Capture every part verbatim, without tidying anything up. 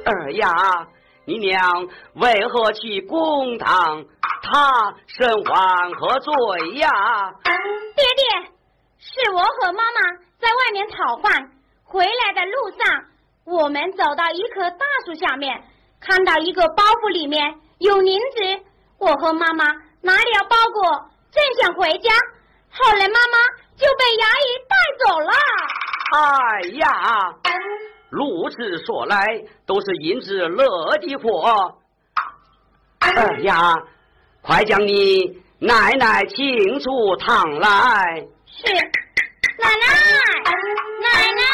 儿呀，你娘为何去公堂？她身患何罪呀？ 爹爹，是我和妈妈在外面讨饭，回来的路上，我们走到一棵大树下面，看到一个包袱里面有银子，我和妈妈拿了包裹，正想回家，后来妈妈就被衙役带走了。 哎呀，如此说来都是因之乐的祸。哎呀，快将你奶奶请出堂来。 是，奶奶，奶奶。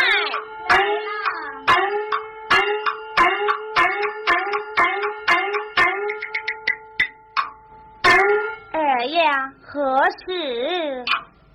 二爷何事？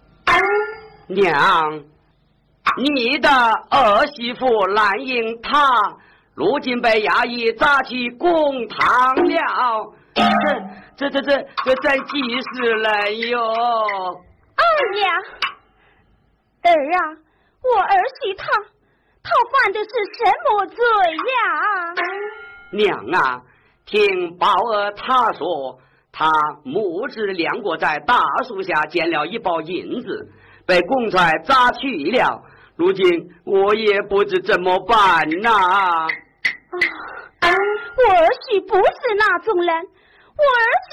娘，你的儿媳妇兰英她如今被衙役抓去公堂了，这这这这这真急死了哟！ 二爷，儿啊，我儿媳她她犯的是什么罪呀？ 娘啊，听宝儿她说，她母子两个在大树下捡了一包银子，被公差抓去了。如今我也不知怎么办呐、啊！ 我儿媳不是那种人，我儿媳